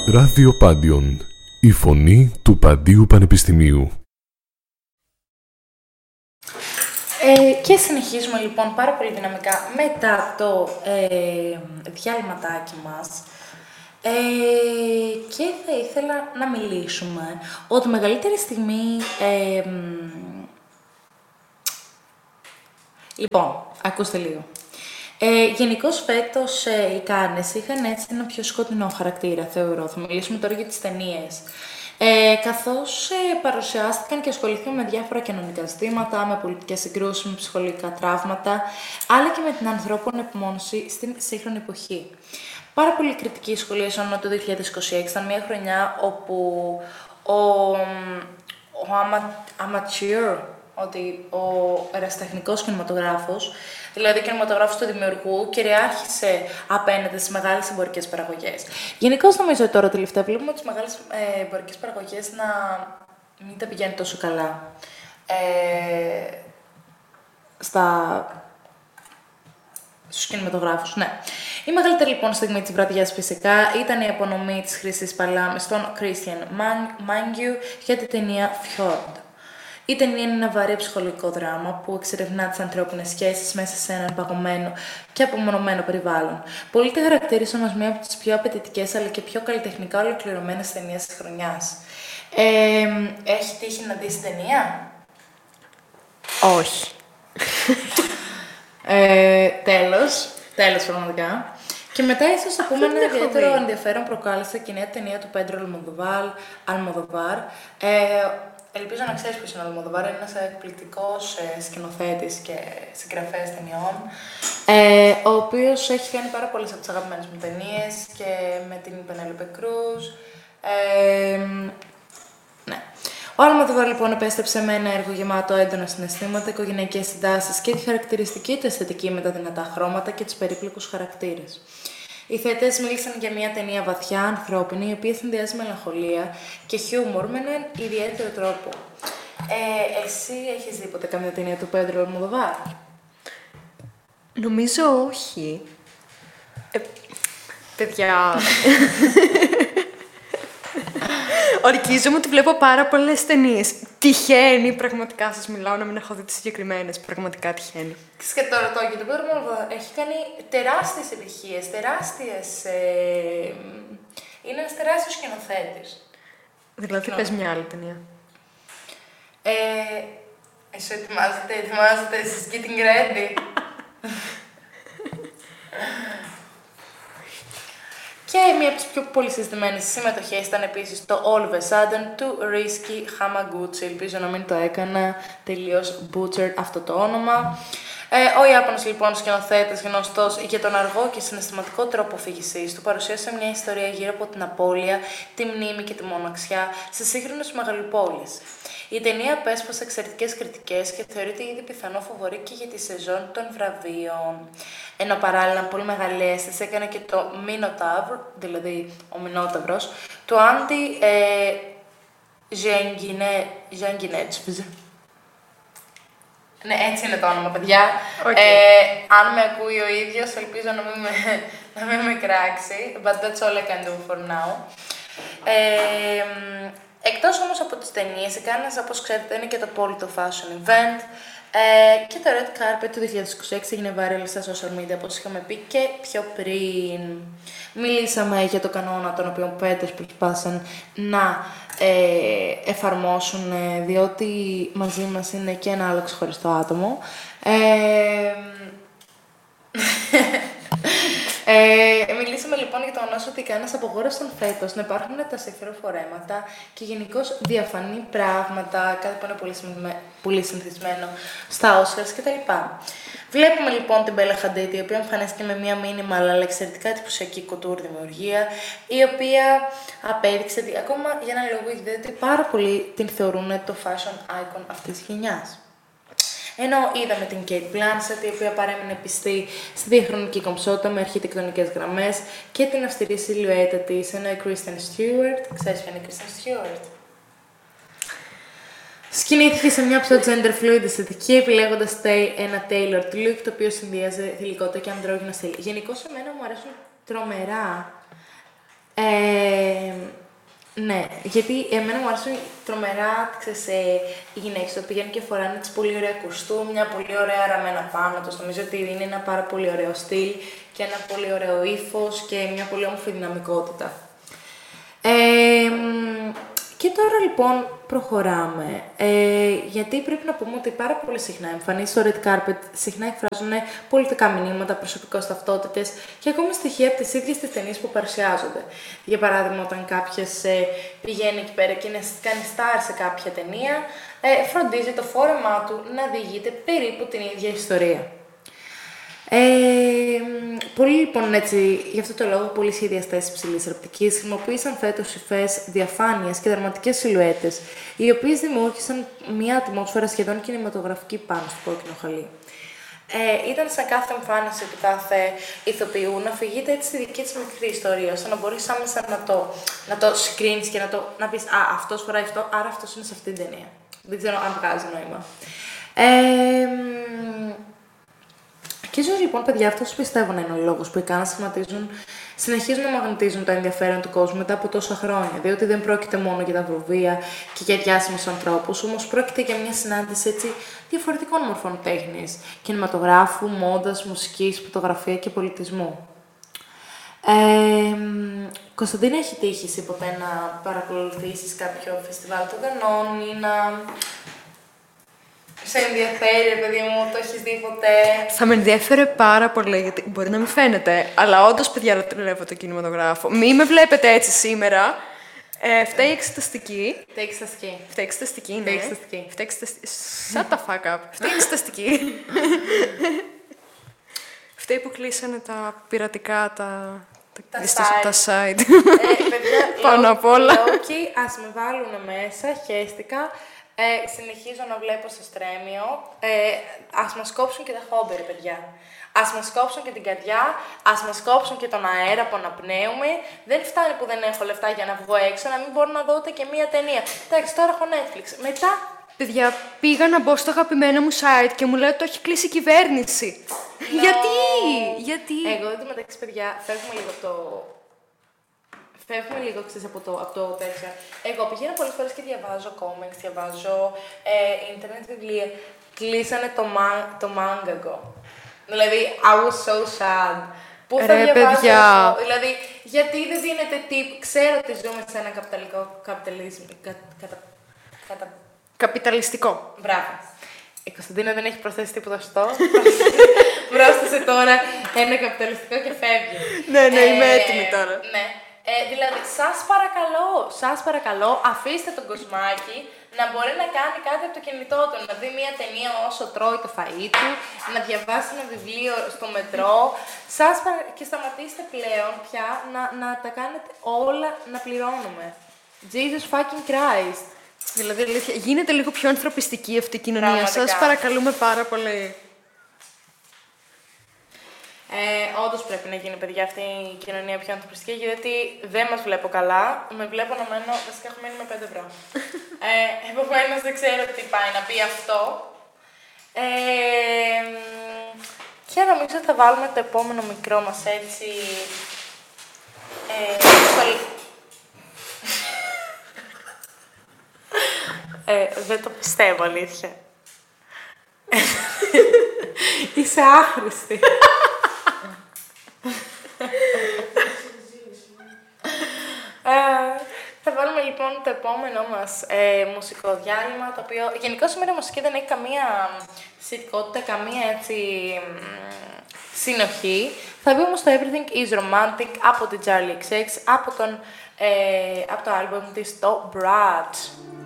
Ράδιο Πάντιον, η φωνή του Παντίου Πανεπιστημίου. Και συνεχίζουμε λοιπόν πάρα πολύ δυναμικά μετά το διάλειμματάκι μας. Και θα ήθελα να μιλήσουμε ότι η μεγαλύτερη στιγμή... Λοιπόν, ακούστε λίγο. Γενικώς φέτος οι Κάνες είχαν έτσι ένα πιο σκοτεινό χαρακτήρα, θεωρώ. Θα μιλήσουμε τώρα για τις ταινίες. Καθώς παρουσιάστηκαν και ασχολήθηκαν με διάφορα κοινωνικά ζητήματα, με πολιτικές συγκρούσεις, με ψυχολογικά τραύματα, αλλά και με την ανθρώπινη επιμόνωση στην σύγχρονη εποχή. Πάρα πολύ κριτικοί σχολίασαν ότι το 2026 ήταν μια χρονιά όπου ο ερασιτεχνικός κινηματογράφος, δηλαδή ο κινηματογράφος του δημιουργού, κυριάρχησε απέναντι στις μεγάλες εμπορικές παραγωγές. Γενικώς νομίζω ότι τώρα τελευταία βλέπουμε τις μεγάλες εμπορικές παραγωγές να μην τα πηγαίνουν τόσο καλά. Στους κινηματογράφους, ναι. Η μεγαλύτερη λοιπόν στιγμή της βραδιάς φυσικά ήταν η απονομή της Χρυσής Παλάμης στον Christian Mungiu για την ταινία Fjord. Η ταινία είναι ένα βαρύ ψυχολογικό δράμα που εξερευνά τις ανθρώπινες σχέσεις μέσα σε έναν παγωμένο και απομονωμένο περιβάλλον. Πολλοί τη χαρακτήρισαν ως μία από τις πιο απαιτητικές αλλά και πιο καλλιτεχνικά ολοκληρωμένες ταινίες της χρονιάς. Έχει τύχει να δεις την ταινία? Όχι. Τέλος πραγματικά. Και μετά ίσως θα πούμε ένα ιδιαίτερο ενδιαφέρον προκάλεσε και η νέα ταινία του Πέντρο Αλμοδοβάρ. Ελπίζω να ξέρεις ποιος είναι ο Αλμοδοβάρ, είναι ένας εκπληκτικός σκηνοθέτης και συγγραφέας ταινιών, ο οποίος έχει κάνει πάρα πολλές από τις αγαπημένες μου ταινίες και με την Πενέλοπε Κρούζ. Ναι. Ο Αλμοδοβάρ λοιπόν επέστρεψε με ένα έργο γεμάτο έντονα συναισθήματα, οικογενειακές συντάσεις και τη χαρακτηριστική του αισθητική με τα δυνατά χρώματα και τους περίπλοκους χαρακτήρες. Οι θεατές μίλησαν για μια ταινία βαθιά, ανθρώπινη, η οποία συνδυάζει μελαγχολία και χιούμορ με έναν ιδιαίτερο τρόπο. Εσύ έχεις δει ποτέ καμία ταινία του Πέντρο Αλμοδοβάρ? Νομίζω όχι. Παιδιά... Ορκίζομαι ότι βλέπω πάρα πολλές ταινίες. Τυχαίνει, πραγματικά σας μιλάω, να μην έχω δει τις συγκεκριμένες. Πραγματικά τυχαίνει. Και το ρωτώ, γιατί ο Πέντρο Αλμοδοβάρ έχει κάνει τεράστιες επιτυχίες, είναι ένας τεράστιος σκηνοθέτης. Δηλαδή, πες μια άλλη ταινία. Εσύ ετοιμάζετε, εσείς getting ready. Και μία από τις πιο πολύ συζητημένες συμμετοχές ήταν επίσης το All of a Sudden του Ρίσκι Χαμαγκούτσι. Ελπίζω να μην το έκανα τελείως butchered αυτό το όνομα. Ο Ιάπωνας λοιπόν σκηνοθέτης, γνωστός για τον αργό και συναισθηματικό τρόπο αφήγησής του, παρουσίασε μια ιστορία γύρω από την απώλεια, τη μνήμη και τη μοναξιά σε σύγχρονες μεγαλοπόλεις. Η ταινία απέσπασε εξαιρετικές κριτικές και θεωρείται ήδη πιθανό φαβορί και για τη σεζόν των βραβείων. Ενώ παράλληλα πολύ μεγάλη αίσθηση έκανε και το Minotaur, δηλαδή ο Μινόταυρος, του Άντι Ζιανγκινέτσβζ. Ναι, έτσι είναι το όνομα, παιδιά. Okay. Αν με ακούει ο ίδιος, ελπίζω να μην με κράξει. But that's all I can do for now. Εκτός όμως από τις ταινίες, η Κάνες, όπως ξέρετε, είναι και το απόλυτο fashion event. Και το Red Carpet του 2026 έγινε viral στα social media, όπως είχαμε πει και πιο πριν. Μιλήσαμε για το κανόνα τον οποίο πέτρες προσπάθησαν να εφαρμόσουν, διότι μαζί μας είναι και ένα άλλο ξεχωριστό άτομο. Μιλήσαμε λοιπόν για το γεγονός ότι οι Κάνες απογόρευσαν φέτος να υπάρχουν τα σύγχρονα φορέματα και γενικώς διαφανή πράγματα, κάτι που είναι πολύ συνηθισμένο στα Oscars κτλ. Βλέπουμε λοιπόν την Μπέλα Χαντίτ, η οποία εμφανίστηκε με μια μήνυμα αλλά εξαιρετικά εντυπωσιακή κοτούρ δημιουργία, η οποία απέδειξε ότι ακόμα για έναν λόγο ότι πάρα πολλοί την θεωρούν το fashion icon αυτής της γενιάς. Ενώ είδαμε την Kate Blanchett, η οποία παρέμεινε πιστή στη διαχρονική κομψότητα με αρχιτεκτονικές γραμμές και την αυστηρή σιλουέτα της, ενώ η Kristen Stewart, ξέρεις ποια είναι η Kristen Stewart? Σκηνήθηκε σε μια πιο gender fluid αισθητική, επιλέγοντας ένα tailored look, το οποίο συνδυάζει θηλυκότητα και ανδρόγυνα στυλ. Γενικώς, εμένα μου αρέσουν τρομερά Ναι, γιατί εμένα μου αρέσουν τρομερά, ξέρεις, οι γυναίκες που πηγαίνουν και φοράνε τις πολύ ωραία κουστούμια, πολύ ωραία ραμμένα πάνω τους. Νομίζω ότι είναι ένα πάρα πολύ ωραίο στυλ και ένα πολύ ωραίο ύφος και μια πολύ όμορφη δυναμικότητα. Και τώρα λοιπόν προχωράμε, γιατί πρέπει να πούμε ότι πάρα πολύ συχνά εμφανίσεις στο red carpet συχνά εκφράζουν πολιτικά μηνύματα, προσωπικές ταυτότητες και ακόμη στοιχεία από τις ίδιες τις ταινίες που παρουσιάζονται. Για παράδειγμα, όταν κάποιος πηγαίνει εκεί πέρα και κάνει star σε κάποια ταινία, φροντίζει το φόρεμά του να διηγείται περίπου την ίδια ιστορία. Πολλοί λοιπόν έτσι, γι' αυτό το λόγο, πολλοί σχεδιαστές υψηλής οπτικής χρησιμοποίησαν φέτος υφές διαφάνειας και δραματικές σιλουέτες, οι οποίες δημιούργησαν μια ατμόσφαιρα σχεδόν κινηματογραφική πάνω στο κόκκινο χαλί. Ήταν σαν κάθε εμφάνιση του κάθε ηθοποιού να φυγείται έτσι στη δική της μικρή ιστορία, ώστε να μπορείς άμεσα να το συγκρίνεις και να πεις «Α, αυτός φοράει αυτό, άρα αυτός είναι σε αυτή την ταινία». Δεν ξέρω αν βγάζει νόημα. Και ίσως λοιπόν, παιδιά, αυτός πιστεύω να είναι ο λόγος που οι κάνας συνεχίζουν να μαγνητίζουν το ενδιαφέρον του κόσμου μετά από τόσα χρόνια. Διότι δεν πρόκειται μόνο για τα βραβεία και για διάσημους ανθρώπους, όμως πρόκειται για μια συνάντηση έτσι διαφορετικών μορφών τέχνης, κινηματογράφου, μόδας, μουσικής, φωτογραφία και πολιτισμού. Κωνσταντίνα, έχει τύχει εσύ ποτέ να παρακολουθήσεις κάποιο φεστιβάλ του οργανώνει ή να σε ενδιαφέρει, ρε παιδί μου, το έχεις δει ποτέ? Θα με ενδιαφέρε πάρα πολύ, γιατί μπορεί να μην φαίνεται, αλλά όντως, παιδιά, λατρεύω το κινηματογράφο. Μη με βλέπετε έτσι σήμερα. Φταίει η εξεταστική. Φταίει η εξεταστική. Φταίει η εξεταστική, ναι. Φταίει η εξεταστική. Φταίει η εξεταστική. Shut the fuck up. Φταίει η εξεταστική. Φταίει που κλείσανε τα πειρατικά, τα site. Παιδιά, πάνω απ' όλα. Όχι, ας με βάλουν μέσα, χαίστηκα. Συνεχίζω να βλέπω στο στρέμιο. Ας μας κόψουν και τα χόμπι, ρε παιδιά. Ας μας κόψουν και την καρδιά, ας μας κόψουν και τον αέρα που αναπνέουμε. Δεν φτάνει που δεν έχω λεφτά για να βγω έξω, να μην μπορώ να δω ούτε και μία ταινία. Εντάξει, τώρα έχω Netflix. Μετά. Παιδιά, πήγα να μπω στο αγαπημένο μου site και μου λέει ότι το έχει κλείσει η κυβέρνηση. No. Γιατί? Εγώ εντωμεταξύ, παιδιά, φεύγουμε λίγο ξέρεις, από το τέτοιο. Εγώ πηγαίνω πολλές φορές και διαβάζω comics, διαβάζω ίντερνετ βιβλία. Κλείσανε το Mangago. Δηλαδή, I was so sad. Πού θα διαβάζω αυτό? Δηλαδή, γιατί δεν δίνετε tip? Ξέρω ότι ζούμε σε ένα καπιταλιστικό. Μπράβο. Η Κωνσταντίνα δεν έχει προσθέσει τίποτα στο. Πρόσθεσε τώρα ένα καπιταλιστικό και φεύγει. Ναι, είμαι έτοιμη τώρα. Ναι. Δηλαδή, σας παρακαλώ, αφήστε τον Κοσμάκη να μπορεί να κάνει κάτι από το κινητό του, να δει μια ταινία όσο τρώει το φαΐ του, να διαβάσει ένα βιβλίο στο μετρό. Και σταματήστε πλέον πια να τα κάνετε όλα να πληρώνουμε. Jesus fucking Christ. Δηλαδή, αλήθεια, γίνεται λίγο πιο ανθρωπιστική αυτή η κοινωνία. Πραγματικά. Σας παρακαλούμε πάρα πολύ. Όντως πρέπει να γίνει, παιδιά, αυτή η κοινωνία πιο ανθρωπιστική, γιατί δεν μας βλέπω καλά. Με βλέπω να μένω, βασικά έχω μείνει με 5 ευρώ. Επομένως δεν ξέρω τι πάει να πει αυτό. Και νομίζω θα βάλουμε το επόμενο μικρό μας έτσι. Δεν το πιστεύω, αλήθεια. Είσαι άχρηστη. Θα βάλουμε λοιπόν το επόμενο μας μουσικό διάλειμμα, το οποίο γενικώς σήμερα η μουσική δεν έχει καμία σχετικότητα, καμία έτσι συνοχή. Θα μπει όμως το Everything is Romantic από την Charlie XX, από το άλμπουμ της, το Bratz.